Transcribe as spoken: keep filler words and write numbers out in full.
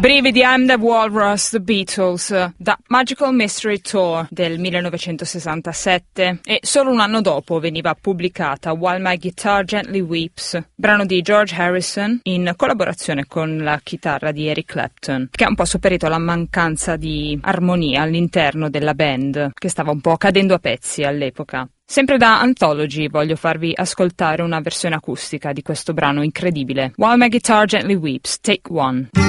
Brividi, I'm the Walrus, The Beatles, The Magical Mystery Tour del millenovecentosessantasette, e solo un anno dopo veniva pubblicata While My Guitar Gently Weeps, brano di George Harrison in collaborazione con la chitarra di Eric Clapton, che ha un po' sopperito alla mancanza di armonia all'interno della band, che stava un po' cadendo a pezzi all'epoca. Sempre da Anthology voglio farvi ascoltare una versione acustica di questo brano incredibile, While My Guitar Gently Weeps, Take One.